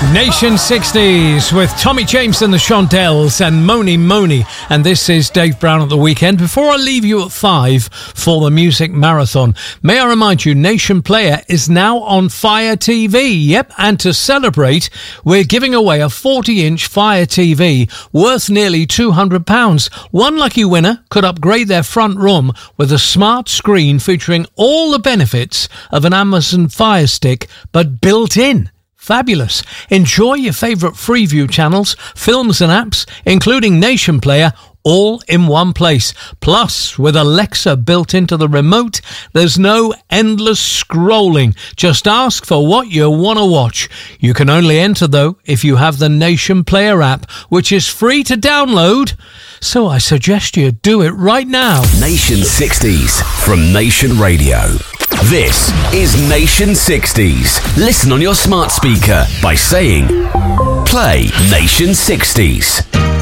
Nation 60s with Tommy James and the Shondells and Moni Moni. And this is Dave Brown at the weekend. Before I leave you at 5 for the music marathon, may I remind you, Nation Player is now on Fire TV. Yep, and to celebrate, we're giving away a 40-inch Fire TV worth nearly £200. One lucky winner could upgrade their front room with a smart screen featuring all the benefits of an Amazon Fire Stick, but built in. Fabulous. Enjoy your favourite Freeview channels, films and apps, including Nation Player, all in one place. Plus, with Alexa built into the remote, there's no endless scrolling. Just ask for what you want to watch. You can only enter, though, if you have the Nation Player app, which is free to download. So I suggest you do it right now. Nation 60s from Nation Radio. This is Nation 60s. Listen on your smart speaker by saying, play Nation 60s.